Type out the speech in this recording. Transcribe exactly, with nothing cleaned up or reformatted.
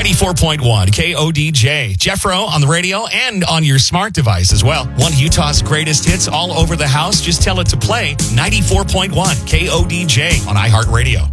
ninety-four point one K O D J. Jeffro on the radio and on your smart device as well. One of Utah's greatest hits all over the house. Just tell it to play ninety-four point one K O D J on iHeartRadio.